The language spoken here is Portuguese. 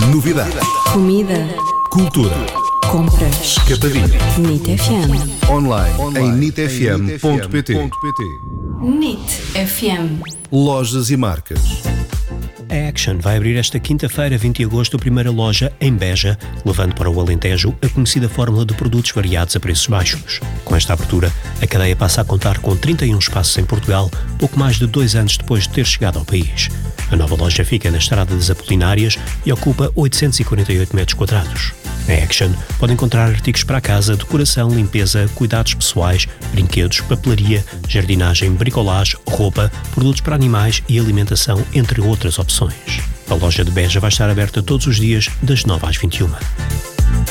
Novidades. Comida. Cultura. Compras. Capadinho. NIT FM. Online em nitfm.pt. NIT FM. Lojas e marcas. A Action vai abrir esta quinta-feira, 20 de agosto, a primeira loja em Beja, levando para o Alentejo a conhecida fórmula de produtos variados a preços baixos. Com esta abertura, a cadeia passa a contar com 31 espaços em Portugal, pouco mais de 2 anos depois de ter chegado ao país. A nova loja fica na Estrada das Apolinárias e ocupa 848 metros quadrados. Na Action pode encontrar artigos para a casa, decoração, limpeza, cuidados pessoais, brinquedos, papelaria, jardinagem, bricolagem, roupa, produtos para animais e alimentação, entre outras opções. A loja de Beja vai estar aberta todos os dias, das 9 às 21.